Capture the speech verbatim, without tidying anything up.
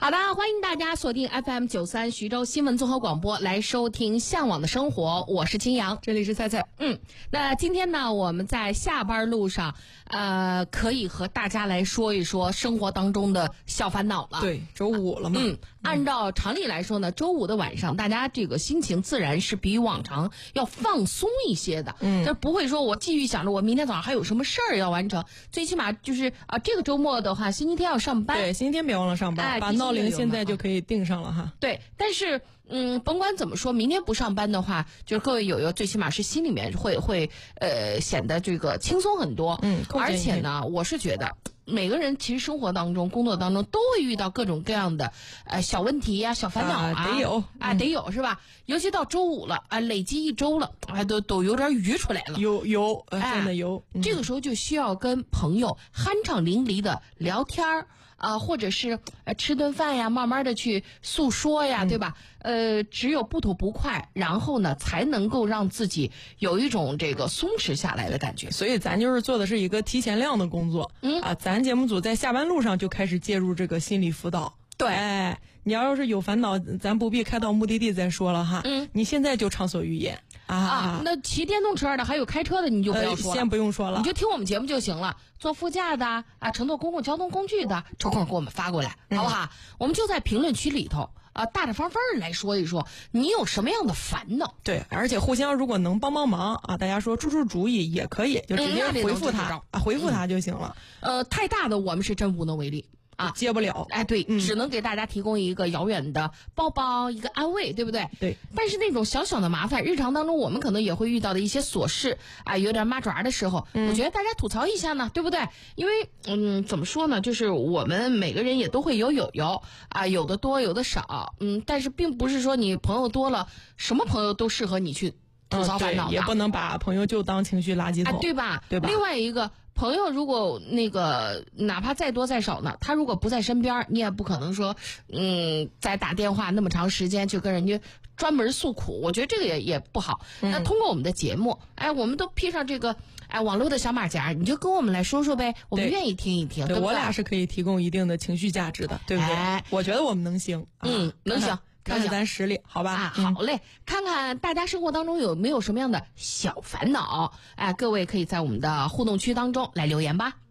好的，欢迎大家锁定 F M 九三徐州新闻综合广播来收听《向往的生活》，我是金阳， 这里是菜菜。 嗯，那今天呢，我们在下班路上，呃，可以和大家来说一说生活当中的小烦恼了。 对，周五了嘛。 嗯，按照常理来说呢，周五的晚上，大家这个心情自然是比往常要放松一些的。嗯，就不会说我继续想着我明天早上还有什么事儿要完成，最起码就是啊、呃，这个周末的话，星期天要上班。 对，星期天别忘了上班， 哎、 把闹铃现在就可以定上了哈。 对，但是嗯，甭管怎么说，明天不上班的话，就是各位友友最起码是心里面会会呃显得这个轻松很多。 嗯， 而且呢，我是觉得。每个人其实生活当中、工作当中都会遇到各种各样的呃小问题呀、小烦恼啊， 啊得有啊，得有是吧？尤其到周五了啊，累积一周了，啊，都都有点淤出来了。 有有，呃、 哎、 真的有、 嗯。这个时候就需要跟朋友酣畅淋漓的聊天儿啊、呃，或者是呃吃顿饭呀，慢慢的去诉说呀，嗯、对吧？呃，只有不吐不快，然后呢，才能够让自己有一种这个松弛下来的感觉。 所以咱就是做的是一个提前量的工作。嗯啊，咱节目组在下班路上就开始介入这个心理辅导。 对， 哎，你要是有烦恼，咱不必开到目的地再说了哈。嗯，你现在就畅所欲言啊。 啊，那骑电动车的还有开车的，你就不要说了、 呃，先不用说了， 你就听我们节目就行了。坐副驾的啊，乘坐公共交通工具的，抽空给我们发过来，好不好？嗯、我们就在评论区里头啊，大大方方来说一说，你有什么样的烦恼？ 对，而且互相如果能帮帮忙啊，大家说出出主意也可以，就直接回复他、嗯、啊，回复他就行了。 呃，太大的我们是真无能为力。啊， 接不了， 哎，对、 嗯， 只能给大家提供一个遥远的抱抱，一个安慰，对不对？ 对。 但是那种小小的麻烦，日常当中我们可能也会遇到的一些琐事啊，有点麻爪的时候、嗯，我觉得大家吐槽一下呢，对不对？因为嗯，怎么说呢，就是我们每个人也都会有友友啊，有的多，有的少，嗯，但是并不是说你朋友多了，什么朋友都适合你去吐槽烦恼的、 嗯，也不能把朋友就当情绪垃圾桶、 啊，对吧？ 对吧？ 另外一个。朋友如果那个哪怕再多再少呢，他如果不在身边，你也不可能说，嗯，再打电话那么长时间去跟人家专门诉苦，我觉得这个也也不好。嗯、那通过我们的节目，哎，我们都披上这个哎网络的小马甲，你就跟我们来说说呗，我们愿意听一听。对， 对我俩是可以提供一定的情绪价值的，对不对？ 哎、 我觉得我们能行， 嗯， 啊、 能行。 看看咱实力，好吧？ 啊，好嘞、嗯！看看大家生活当中有没有什么样的小烦恼，哎，各位可以在我们的互动区当中来留言吧。